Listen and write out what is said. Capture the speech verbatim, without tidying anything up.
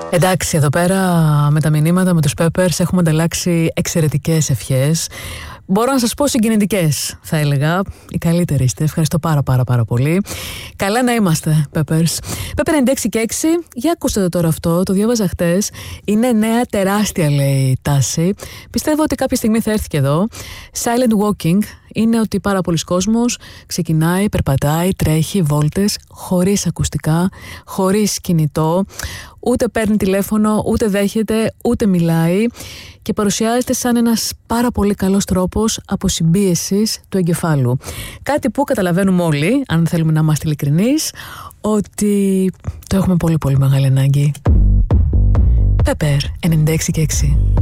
Εντάξει, εδώ πέρα με τα μηνύματα με τους Peppers έχουμε ανταλλάξει εξαιρετικές ευχές. Μπορώ να σας πω συγκινητικές, θα έλεγα. Οι καλύτεροι είστε. Ευχαριστώ πάρα πάρα πάρα πολύ. Καλά να είμαστε, Peppers. Pepper ενενήντα έξι και έξι, για ακούστε το τώρα αυτό. Το διάβαζα χτες. Είναι νέα τεράστια, λέει, τάση. Πιστεύω ότι κάποια στιγμή θα έρθει και εδώ. Silent walking είναι ότι πάρα πολλοί κόσμος ξεκινάει, περπατάει, τρέχει βόλτες χωρίς ακουστικά, χωρίς κινητό. Ούτε παίρνει τηλέφωνο, ούτε δέχεται, ούτε μιλάει και παρουσιάζεται σαν ένας πάρα πολύ καλός τρόπος αποσυμπίεσης του εγκεφάλου. Κάτι που καταλαβαίνουμε όλοι, αν θέλουμε να είμαστε ειλικρινείς, ότι το έχουμε πολύ πολύ μεγάλη ανάγκη. Pepper ενενήντα έξι και έξι.